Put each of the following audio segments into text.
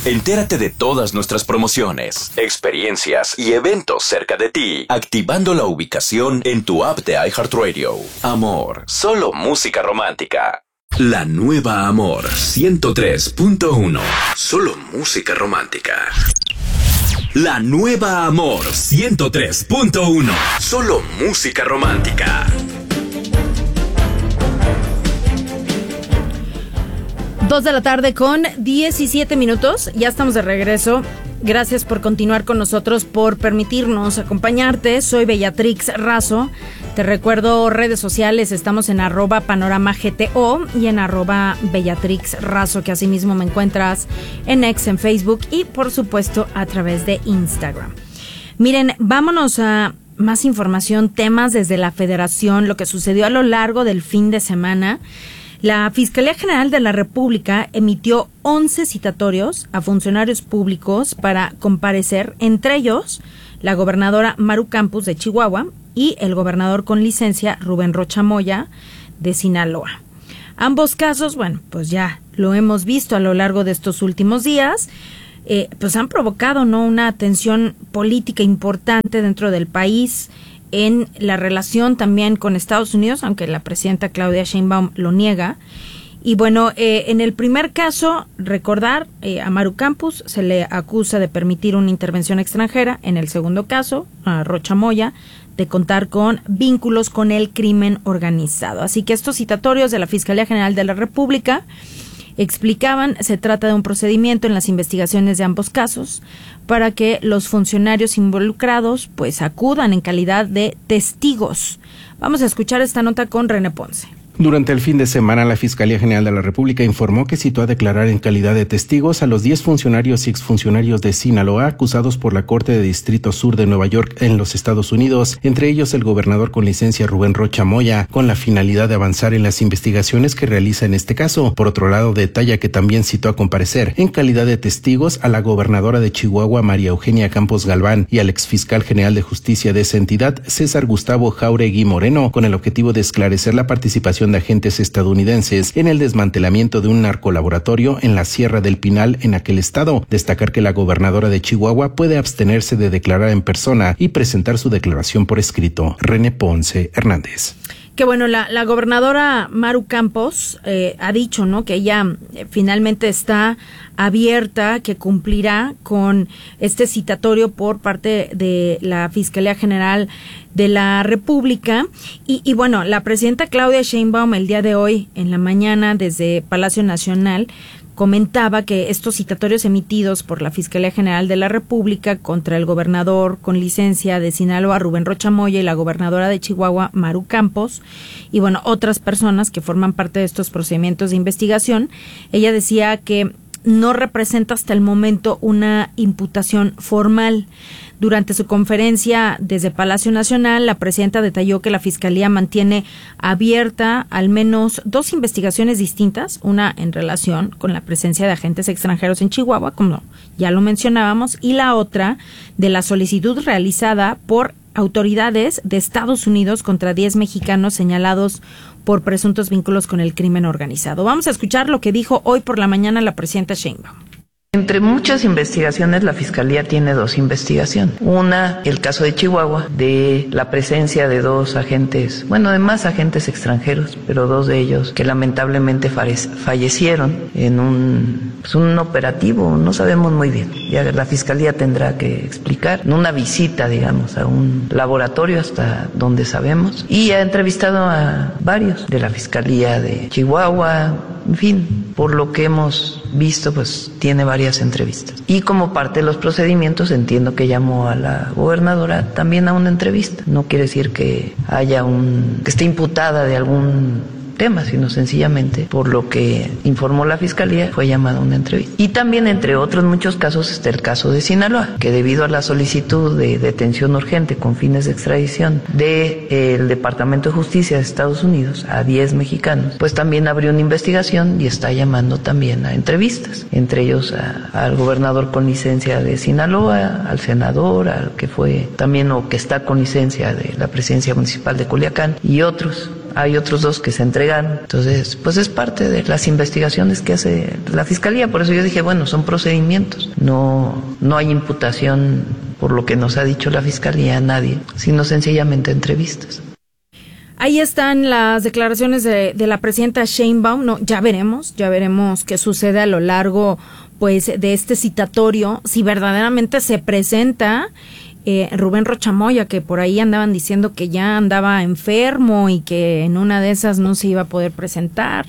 Entérate de todas nuestras promociones, experiencias y eventos cerca de ti, activando la ubicación en tu app de iHeartRadio. Amor, solo música romántica. La nueva Amor 103.1. Solo música romántica. La nueva Amor 103.1. Solo música romántica. 2 de la tarde con 17 minutos. Ya estamos de regreso. Gracias por continuar con nosotros, por permitirnos acompañarte. Soy Bellatrix Razo. Te recuerdo redes sociales, estamos en @panoramagto y en @BellatrixRazo, que asimismo me encuentras en X, en Facebook y por supuesto a través de Instagram. Miren, vámonos a más información, temas desde la Federación, lo que sucedió a lo largo del fin de semana. La Fiscalía General de la República emitió 11 citatorios a funcionarios públicos para comparecer, entre ellos la gobernadora Maru Campos de Chihuahua y el gobernador con licencia Rubén Rocha Moya de Sinaloa. Ambos casos, bueno, pues ya lo hemos visto a lo largo de estos últimos días, pues han provocado, ¿no?, una tensión política importante dentro del país, en la relación también con Estados Unidos, aunque la presidenta Claudia Sheinbaum lo niega. Y bueno, en el primer caso, recordar, a Maru Campos se le acusa de permitir una intervención extranjera. En el segundo caso, a Rocha Moya, de contar con vínculos con el crimen organizado. Así que estos citatorios de la Fiscalía General de la República explicaban, se trata de un procedimiento en las investigaciones de ambos casos para que los funcionarios involucrados pues acudan en calidad de testigos. Vamos a escuchar esta nota con René Ponce. Durante el fin de semana, la Fiscalía General de la República informó que citó a declarar en calidad de testigos a los 10 funcionarios y exfuncionarios de Sinaloa acusados por la Corte de Distrito Sur de Nueva York en los Estados Unidos, entre ellos el gobernador con licencia Rubén Rocha Moya, con la finalidad de avanzar en las investigaciones que realiza en este caso. Por otro lado, detalla que también citó a comparecer en calidad de testigos a la gobernadora de Chihuahua, María Eugenia Campos Galván, y al exfiscal general de justicia de esa entidad, César Gustavo Jauregui Moreno, con el objetivo de esclarecer la participación de agentes estadounidenses en el desmantelamiento de un narcolaboratorio en la Sierra del Pinal en aquel estado. Destacar que la gobernadora de Chihuahua puede abstenerse de declarar en persona y presentar su declaración por escrito. René Ponce Hernández. Que bueno, la gobernadora Maru Campos ha dicho, ¿no?, que ella finalmente está abierta, que cumplirá con este citatorio por parte de la Fiscalía General de la República. Y bueno, la presidenta Claudia Sheinbaum el día de hoy, en la mañana, desde Palacio Nacional, comentaba que estos citatorios emitidos por la Fiscalía General de la República contra el gobernador con licencia de Sinaloa, Rubén Rocha Moya, y la gobernadora de Chihuahua, Maru Campos, y bueno, otras personas que forman parte de estos procedimientos de investigación, ella decía que no representa hasta el momento una imputación formal. Durante su conferencia desde Palacio Nacional, la presidenta detalló que la Fiscalía mantiene abierta al menos 2 investigaciones distintas, una en relación con la presencia de agentes extranjeros en Chihuahua, como ya lo mencionábamos, y la otra de la solicitud realizada por autoridades de Estados Unidos contra 10 mexicanos señalados por presuntos vínculos con el crimen organizado. Vamos a escuchar lo que dijo hoy por la mañana la presidenta Sheinbaum. Entre muchas investigaciones, la Fiscalía tiene 2 investigaciones. Una, el caso de Chihuahua, de la presencia de 2 agentes, bueno, de más agentes extranjeros, pero 2 de ellos que lamentablemente fallecieron en un operativo, no sabemos muy bien. Ya la Fiscalía tendrá que explicar, en una visita, digamos, a un laboratorio hasta donde sabemos. Y ha entrevistado a varios de la Fiscalía de Chihuahua, en fin, por lo que hemos visto, pues tiene varias entrevistas. Y como parte de los procedimientos, entiendo que llamó a la gobernadora también a una entrevista. No quiere decir que haya que esté imputada de algún tema, sino sencillamente, por lo que informó la Fiscalía, fue llamada a una entrevista. Y también, entre otros muchos casos, está el caso de Sinaloa, que debido a la solicitud de detención urgente con fines de extradición del Departamento de Justicia de Estados Unidos a 10 mexicanos, pues también abrió una investigación y está llamando también a entrevistas, entre ellos al gobernador con licencia de Sinaloa, al senador, al que fue también o que está con licencia de la presidencia municipal de Culiacán y otros hay otros 2 que se entregaron. Entonces, pues es parte de las investigaciones que hace la Fiscalía. Por eso yo dije, bueno, son procedimientos. No hay imputación por lo que nos ha dicho la Fiscalía a nadie, sino sencillamente entrevistas. Ahí están las declaraciones de la presidenta Sheinbaum. No, ya veremos qué sucede a lo largo, pues, de este citatorio, si verdaderamente se presenta Rubén Rocha Moya, que por ahí andaban diciendo que ya andaba enfermo y que en una de esas no se iba a poder presentar.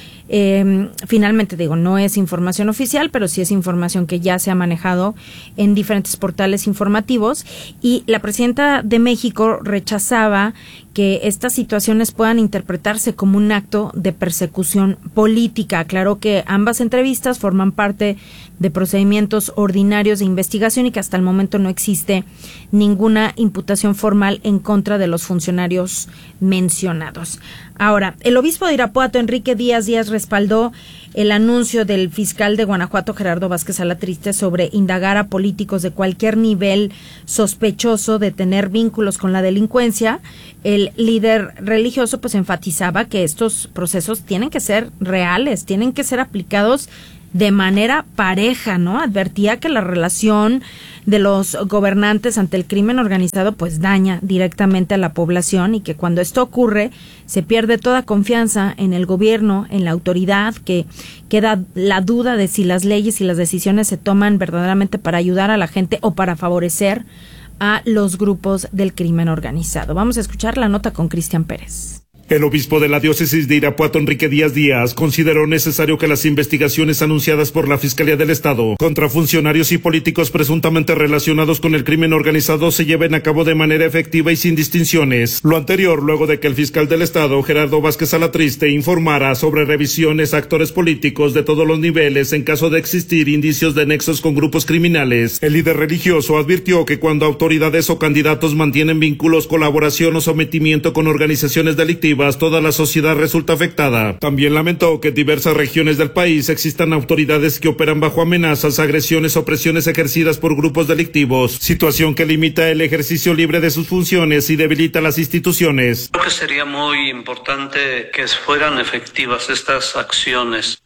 Finalmente, digo, no es información oficial, pero sí es información que ya se ha manejado en diferentes portales informativos, y la presidenta de México rechazaba que estas situaciones puedan interpretarse como un acto de persecución política. Aclaró que ambas entrevistas forman parte de procedimientos ordinarios de investigación y que hasta el momento no existe ninguna imputación formal en contra de los funcionarios mencionados. Ahora, el obispo de Irapuato, Enrique Díaz Díaz, respaldó el anuncio del fiscal de Guanajuato, Gerardo Vázquez Alatriste, sobre indagar a políticos de cualquier nivel sospechoso de tener vínculos con la delincuencia. El líder religioso pues enfatizaba que estos procesos tienen que ser reales, tienen que ser aplicados de manera pareja, ¿no? Advertía que la relación de los gobernantes ante el crimen organizado pues daña directamente a la población, y que cuando esto ocurre se pierde toda confianza en el gobierno, en la autoridad, que queda la duda de si las leyes y las decisiones se toman verdaderamente para ayudar a la gente o para favorecer a los grupos del crimen organizado. Vamos a escuchar la nota con Cristian Pérez. El obispo de la diócesis de Irapuato, Enrique Díaz Díaz, consideró necesario que las investigaciones anunciadas por la Fiscalía del Estado contra funcionarios y políticos presuntamente relacionados con el crimen organizado se lleven a cabo de manera efectiva y sin distinciones. Lo anterior luego de que el fiscal del Estado, Gerardo Vázquez Alatriste, informara sobre revisiones a actores políticos de todos los niveles en caso de existir indicios de nexos con grupos criminales. El líder religioso advirtió que cuando autoridades o candidatos mantienen vínculos, colaboración o sometimiento con organizaciones delictivas, toda la sociedad resulta afectada. También lamentó que en diversas regiones del país existan autoridades que operan bajo amenazas, agresiones o presiones ejercidas por grupos delictivos, situación que limita el ejercicio libre de sus funciones y debilita las instituciones. Creo que sería muy importante que fueran efectivas estas acciones,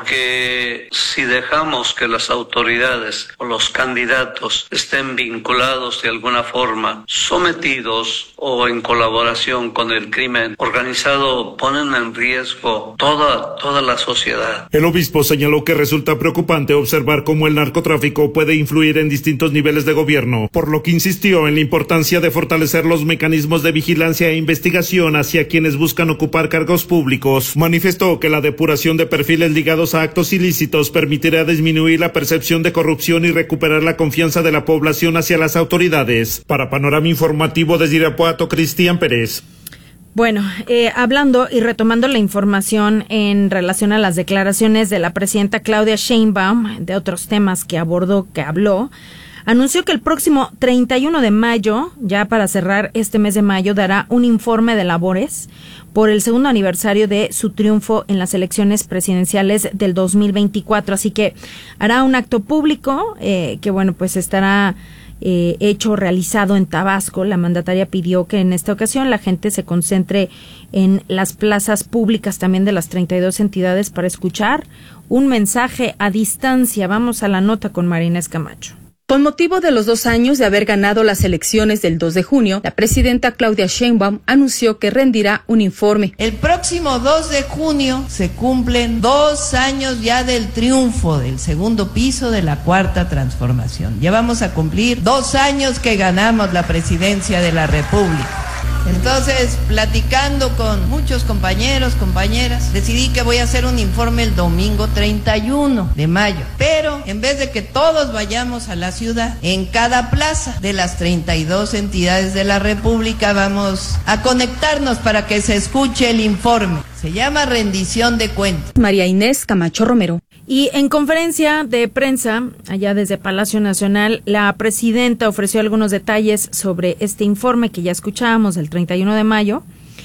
porque si dejamos que las autoridades o los candidatos estén vinculados de alguna forma, sometidos o en colaboración con el crimen organizado, ponen en riesgo toda la sociedad. El obispo señaló que resulta preocupante observar cómo el narcotráfico puede influir en distintos niveles de gobierno, por lo que insistió en la importancia de fortalecer los mecanismos de vigilancia e investigación hacia quienes buscan ocupar cargos públicos. Manifestó que la depuración de perfiles ligados a actos ilícitos permitirá disminuir la percepción de corrupción y recuperar la confianza de la población hacia las autoridades. Para Panorama Informativo desde Irapuato, Cristian Pérez. Bueno, hablando y retomando la información en relación a las declaraciones de la presidenta Claudia Sheinbaum, de otros temas que habló, anunció que el próximo 31 de mayo, ya para cerrar este mes de mayo, dará un informe de labores por el segundo aniversario de su triunfo en las elecciones presidenciales del 2024. Así que hará un acto público que, bueno, pues estará realizado en Tabasco. La mandataria pidió que en esta ocasión la gente se concentre en las plazas públicas también de las 32 entidades para escuchar un mensaje a distancia. Vamos a la nota con María Inés Camacho. Con motivo de los 2 años de haber ganado las elecciones del 2 de junio, la presidenta Claudia Sheinbaum anunció que rendirá un informe. El próximo 2 de junio se cumplen 2 años ya del triunfo del segundo piso de la Cuarta Transformación. Ya vamos a cumplir 2 años que ganamos la presidencia de la República. Entonces, platicando con muchos compañeros, compañeras, decidí que voy a hacer un informe el domingo 31 de mayo. Pero, en vez de que todos vayamos a la ciudad, en cada plaza de las 32 entidades de la República vamos a conectarnos para que se escuche el informe. Se llama rendición de cuentas. María Inés Camacho Romero. Y en conferencia de prensa, allá desde Palacio Nacional, la presidenta ofreció algunos detalles sobre este informe que ya escuchábamos del 31 de mayo.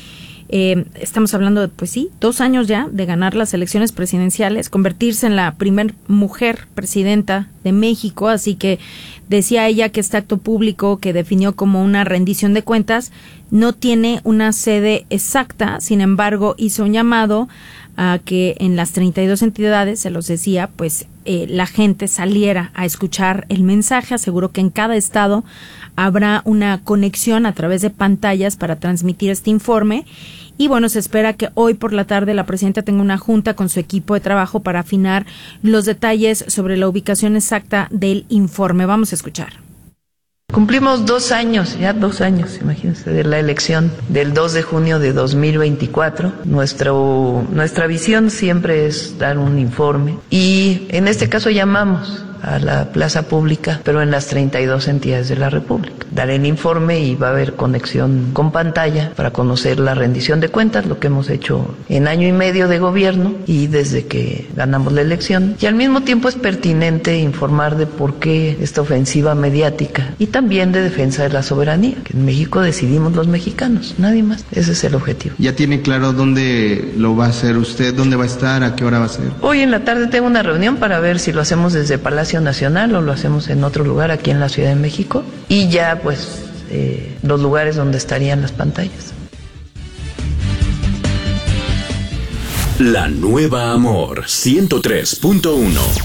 Estamos hablando de, pues sí, 2 años ya de ganar las elecciones presidenciales, convertirse en la primer mujer presidenta de México, así que decía ella que este acto público que definió como una rendición de cuentas no tiene una sede exacta, sin embargo hizo un llamado a que en las 32 entidades, se los decía, pues la gente saliera a escuchar el mensaje. Aseguró que en cada estado habrá una conexión a través de pantallas para transmitir este informe. Y bueno, se espera que hoy por la tarde la presidenta tenga una junta con su equipo de trabajo para afinar los detalles sobre la ubicación exacta del informe. Vamos a escuchar. Cumplimos 2 años, ya 2 años, imagínense, de la elección del 2 de junio de 2024. Nuestra visión siempre es dar un informe y en este caso llamamos a la plaza pública, pero en las 32 entidades de la República. Daré el informe y va a haber conexión con pantalla para conocer la rendición de cuentas, lo que hemos hecho en año y medio de gobierno y desde que ganamos la elección. Y al mismo tiempo es pertinente informar de por qué esta ofensiva mediática y también de defensa de la soberanía, que en México decidimos los mexicanos, nadie más. Ese es el objetivo. ¿Ya tiene claro dónde lo va a hacer usted? ¿Dónde va a estar? ¿A qué hora va a ser? Hoy en la tarde tengo una reunión para ver si lo hacemos desde Palacio Nacional o lo hacemos en otro lugar aquí en la Ciudad de México y ya pues los lugares donde estarían las pantallas. La nueva Amor 103.1